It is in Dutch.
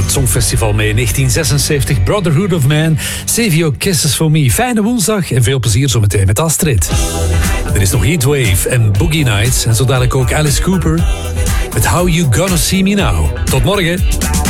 het Songfestival mee in 1976. Brotherhood of Man, Save Your Kisses For Me. Fijne woensdag en veel plezier zometeen met Astrid. Er is nog Heatwave en Boogie Nights. En zo dadelijk ook Alice Cooper met How You Gonna See Me Now. Tot morgen.